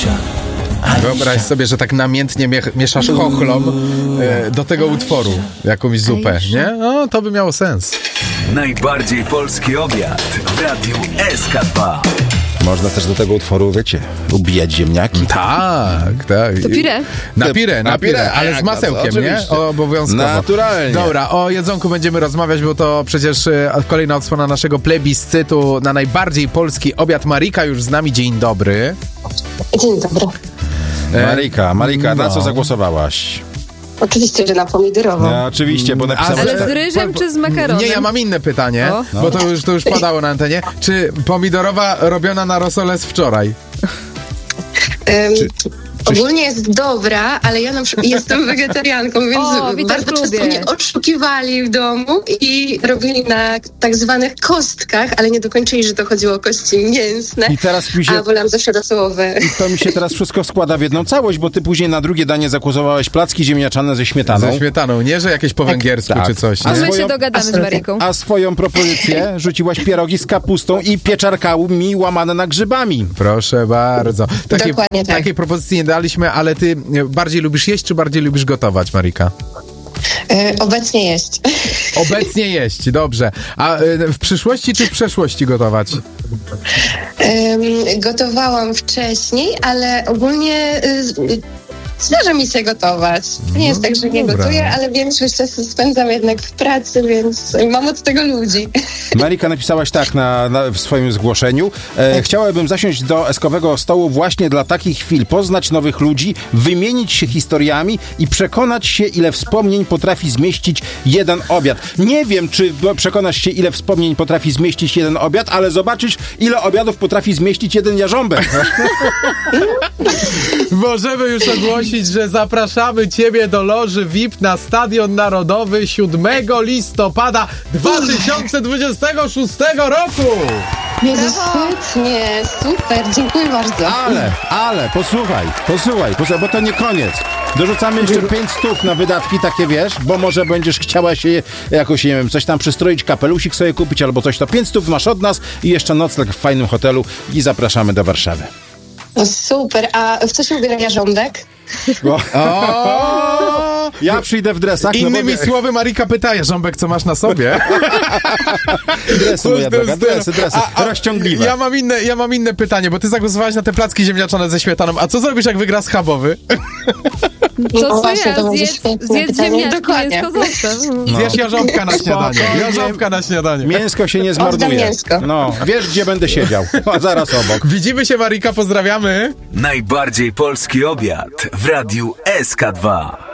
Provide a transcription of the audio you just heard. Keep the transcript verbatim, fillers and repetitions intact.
Wyobraź sobie, że tak namiętnie mie- mieszasz chochlom e, do tego utworu jakąś zupę, nie? No, to by miało sens. Najbardziej polski obiad w Radiu S K dwa. Można też do tego utworu, wiecie, ubijać ziemniaki. Tak, tak. To pire. Na pire, na Na pire, pire, ale jak z to, masełkiem, nie? oczywiście. Obowiązkowo. Naturalnie. Dobra, o jedzonku będziemy rozmawiać, bo to przecież e, kolejna odsłona naszego plebiscytu na najbardziej polski obiad. Marika już z nami, dzień dobry. Dzień dobry. Marika, Marika, na no. co zagłosowałaś? Oczywiście, że na pomidorową. No, oczywiście, bo napisałaś... Ale z tak- ryżem czy z makaronem? Nie, ja mam inne pytanie, O. bo to już, to już padało na antenie. Czy pomidorowa robiona na rosole z wczoraj? Ym, Czy- Ogólnie jest dobra, ale ja na przykład jestem wegetarianką, więc O, witam w bardzo często klubie. mnie oszukiwali w domu i robili na tak zwanych kostkach, ale nie dokończyli, że to chodziło o kości mięsne, I teraz mi się... a wolałam zawsze rosołowe. To mi się teraz wszystko składa w jedną całość, bo ty później na drugie danie zagłosowałeś placki ziemniaczane ze śmietaną. Ze śmietaną, nie? Że jakieś po węgiersku tak. czy coś, A A nie? my się swoją- dogadamy z Mariką. A swoją propozycję rzuciłaś pierogi z kapustą i pieczarkami łamane na grzybami. Proszę bardzo. Takiej, Dokładnie tak. takiej propozycji nie daliśmy, ale ty bardziej lubisz jeść, czy bardziej lubisz gotować, Marika? Yy, obecnie jest. Obecnie jeść, dobrze. A y, w przyszłości czy w przeszłości gotować? Ym, gotowałam wcześniej, ale ogólnie yy, zdarza mi się gotować. To nie jest tak, że nie dobra. gotuję, ale większość czasu spędzam jednak w pracy, więc mam od tego ludzi. Marika, napisałaś tak na, na, w swoim zgłoszeniu. E, chciałabym zasiąść do eskowego stołu właśnie dla takich chwil, poznać nowych ludzi, wymienić się historiami i przekonać się, ile wspomnień potrafi zmieścić jeden obiad. Nie wiem, czy do- przekonasz się, ile wspomnień potrafi zmieścić jeden obiad, ale zobaczysz, ile obiadów potrafi zmieścić jeden jarząbek. Możemy już ogłosić, że zapraszamy Ciebie do loży V I P na Stadion Narodowy siódmego listopada dwa tysiące dwudziestego szóstego roku. Jezu, świetnie, super, dziękuję bardzo. Ale, ale, posłuchaj, posłuchaj, posłuchaj, bo to nie koniec. Dorzucamy jeszcze pięć stów na wydatki takie, wiesz, bo może będziesz chciała się jakoś, nie wiem, coś tam przystroić, kapelusik sobie kupić albo coś, to pięć stów masz od nas i jeszcze nocleg w fajnym hotelu i zapraszamy do Warszawy. No super, a w co się ubiera jarząbek? Bo O! ja przyjdę w dresach, Innymi no bo... słowy, Marika pyta, Rząbek, co masz na sobie? Dresy, moja droga, dresy, dresy, A- a- rozciągliwe. Ja mam, inne, ja mam inne pytanie, bo ty zagłosowałaś na te placki ziemniaczane ze śmietaną. A co zrobisz, jak wygra schabowy? To No co właśnie, ja, to będzie zjedz, świetne zjedz pytanie. ziemniaczki, Dokładnie. mięsko zostaw. Zjesz jarząbka na śniadanie. Spokojnie. Jarząbka na śniadanie. Mięsko się nie Oddam zmarnuje. mięsko. No, wiesz, gdzie będę siedział. A zaraz obok. Widzimy się, Marika, pozdrawiamy. Najbardziej polski obiad w Radiu S K dwa.